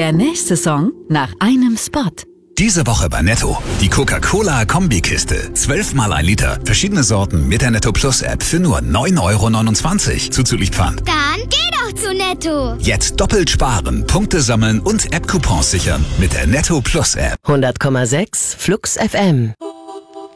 Der nächste Song nach einem Spot. Diese Woche bei Netto. Die Coca-Cola-Kombikiste. 12 mal 1 Liter. Verschiedene Sorten mit der Netto Plus App für nur 9,29 € zuzüglich Pfand. Dann geh doch zu Netto. Jetzt doppelt sparen, Punkte sammeln und App-Coupons sichern mit der Netto Plus App. 100,6 Flux FM.